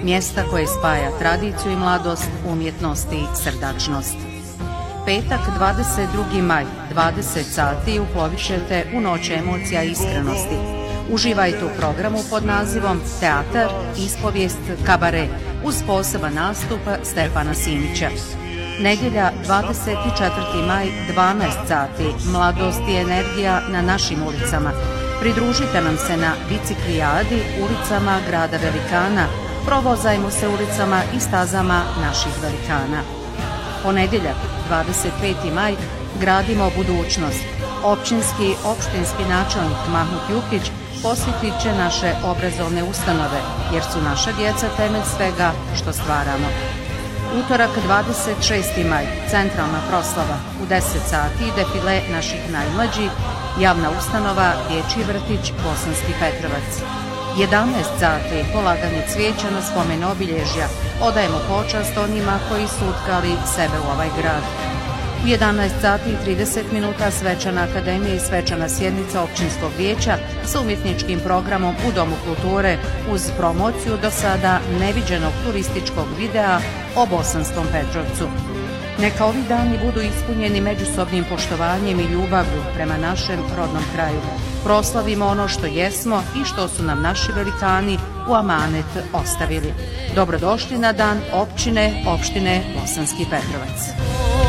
mjesta koje spaja tradiciju i mladost, umjetnost i srdačnost. Petak, 22. maj, 20 sati uplovit ćete u noć emocija i iskrenosti. Uživajte u programu pod nazivom Teatar, ispovijest, kabare uz poseban nastup Stefana Simića. Nedjelja, 24. maj, 12 sati, mladost i energija na našim ulicama. Pridružite nam se na biciklijadi ulicama grada velikana, provozajmo se ulicama i stazama naših velikana. Ponedjeljak, 25. maj, gradimo budućnost. Opštinski načelnik Mahmut Jukić posjetit će naše obrazovne ustanove, jer su naša djeca temelj svega što stvaramo. Utorak, 26. maj, centralna proslava, u 10 sati defile naših najmlađih, javna ustanova Dječji vrtić Bosanski Petrovac. 11 sati, polaganje cvijeća na spomen obilježja, odajemo počast onima koji su utkali sebe u ovaj grad. U 11 sati i 30 minuta svečana akademija i svečana sjednica općinskog vijeća sa umjetničkim programom u Domu kulture uz promociju do sada neviđenog turističkog videa o Bosanskom Petrovcu. Neka ovi dani budu ispunjeni međusobnim poštovanjem i ljubavlju prema našem rodnom kraju. Proslavimo ono što jesmo i što su nam naši velikani u amanet ostavili. Dobrodošli na dan opštine Bosanski Petrovac.